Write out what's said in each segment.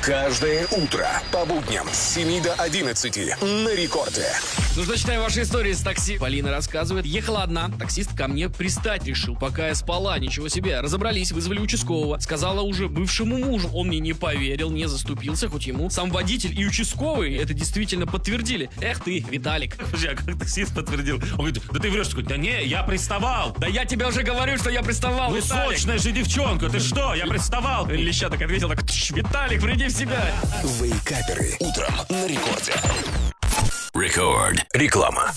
Каждое утро по будням с 7 до 11 на рекорде. Ну что, читаю ваши истории с такси. Полина рассказывает. Ехала одна. Таксист ко мне пристать решил, пока я спала. Ничего себе. Разобрались, вызвали участкового. Сказала уже бывшему мужу. Он мне не поверил, не заступился, хоть ему сам водитель и участковый это действительно подтвердили. Эх ты, Виталик. Подожди, а как таксист подтвердил? Он говорит, да ты врешь. Такой, да не, я приставал. Да я тебе уже говорю, что я приставал, Ну Виталик. сочная же девчонка, ты что? Я приставал. Леща так ответил, так, Виталик, приди в себя. Вейкаперы. Утром на рекорде. Рекорд. Реклама.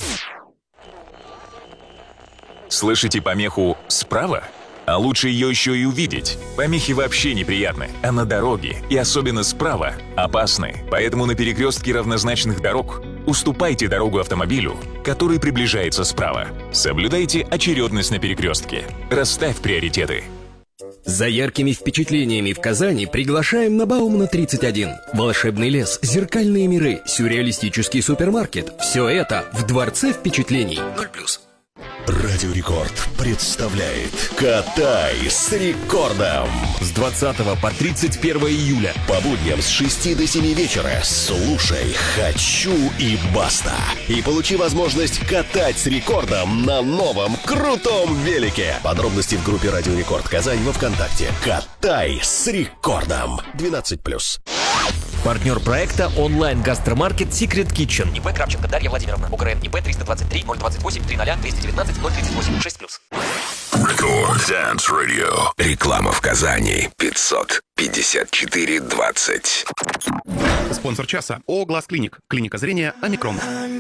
Слышите помеху «справа»? А лучше ее еще и увидеть. Помехи вообще неприятны, а на дороге, и особенно справа, опасны. Поэтому на перекрестке равнозначных дорог уступайте дорогу автомобилю, который приближается справа. Соблюдайте очередность на перекрестке. Расставь приоритеты. За яркими впечатлениями в Казани приглашаем на Баумана 31. Волшебный лес, зеркальные миры, сюрреалистический супермаркет. Все это в Дворце впечатлений. 0+. Радио Рекорд представляет «Катай с рекордом». С 20 по 31 июля. По будням с 6 до 7 вечера слушай «Хочу» и «Баста». И получи возможность катать с рекордом на новом крутом велике. Подробности в группе Радио Рекорд Казань во ВКонтакте. «Катай с рекордом». 12+. Партнер проекта онлайн-гастромаркет Secret Kitchen. ИП Кравченко Дарья Владимировна. УКРН ИП 323 028 30 219 038 6+. Рекорд Dance Radio. Реклама в Казани. 554-20. Спонсор часа ООО «Глаз Клиник». Клиника зрения «Омикрон».